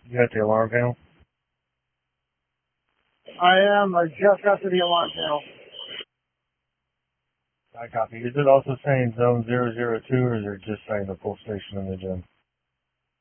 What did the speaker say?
You got the alarm panel? I am. I just got to the alarm panel. I copy. Is it also saying zone 002 or is it just saying the full station in the gym?